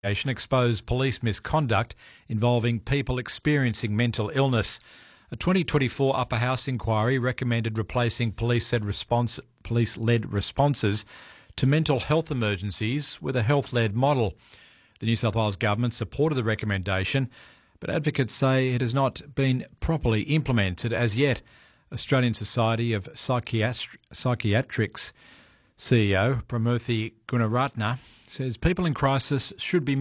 exposed police misconduct involving people experiencing mental illness. A 2024 Upper House inquiry recommended replacing police-led responses to mental health emergencies with a health-led model. The New South Wales government supported the recommendation, but advocates say it has not been properly implemented as yet. Australian Society of Psychiatrics CEO Pramurthy Gunaratne says people in crisis should be